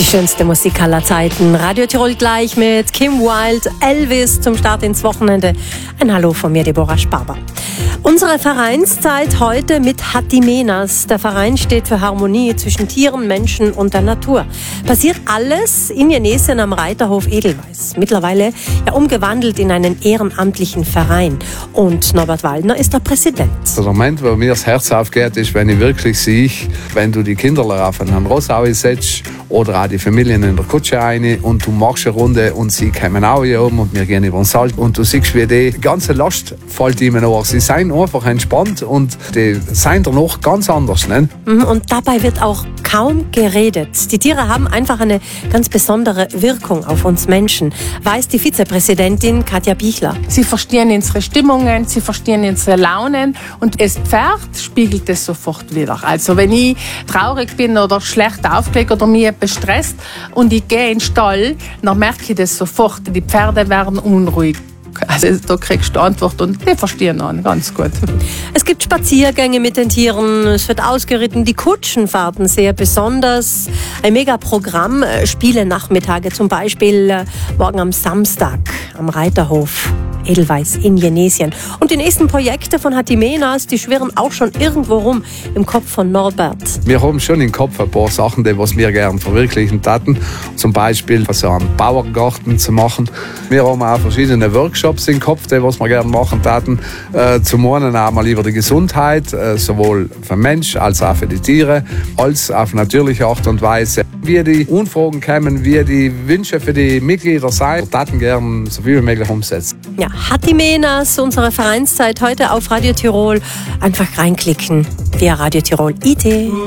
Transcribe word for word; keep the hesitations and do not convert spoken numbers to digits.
schönste Musik aller Zeiten. Radio Tirol gleich mit Kim Wilde, Elvis zum Start ins Wochenende. Ein Hallo von mir, Deborah Sparber. Unsere Vereinszeit heute mit Hatimenas. Der Verein steht für Harmonie zwischen Tieren, Menschen und der Natur. Passiert alles in Jenesien am Reiterhof Edelweiß. Mittlerweile ja umgewandelt in einen ehrenamtlichen Verein. Und Norbert Waldner ist der Präsident. Der Moment, wo mir das Herz aufgeht, ist, wenn ich wirklich sehe, wenn du die Kinder auf einen Rossau setzt oder auch die Familien in der Kutsche rein und du machst eine Runde und sie kommen auch hier oben und wir gehen über den Salt und du siehst, wie die ganze Last fällt ihnen an. Sie sind einfach entspannt und die sind danach ganz anders. Ne? Und dabei wird auch kaum geredet. Die Tiere haben einfach eine ganz besondere Wirkung auf uns Menschen, weiß die Vizepräsidentin Katja Bichler. Sie verstehen unsere Stimmungen, sie verstehen unsere Launen und das Pferd spiegelt das sofort wieder. Also wenn ich traurig bin oder schlecht aufgelegt oder mich bestresst und ich gehe in den Stall, dann merke ich das sofort. Die Pferde werden unruhig. Also da kriegst du Antwort und die verstehen dann ganz gut. Es gibt Spaziergänge mit den Tieren, es wird ausgeritten, die Kutschenfahrten sehr besonders. Ein Megaprogramm, Spiele Nachmittage zum Beispiel morgen am Samstag am Reiterhof Edelweiß in Jenesien. Und die nächsten Projekte von Hatimenas, die schwirren auch schon irgendwo rum im Kopf von Norbert. Wir haben schon im Kopf ein paar Sachen, die was wir gerne verwirklichen taten. Zum Beispiel so einen Bauerngarten zu machen. Wir haben auch verschiedene Workshops im Kopf, die was wir gerne machen taten. Äh, zum einen einmal über die Gesundheit, äh, sowohl für den Mensch als auch für die Tiere, als auf natürliche Art und Weise. Wie die Unfragen kommen, wie die Wünsche für die Mitglieder sein, wir taten gerne so viel wie möglich umsetzen. Ja, Hatimenas, unsere Vereinszeit heute auf Radio Tirol. Einfach reinklicken via Radio Tirol I T.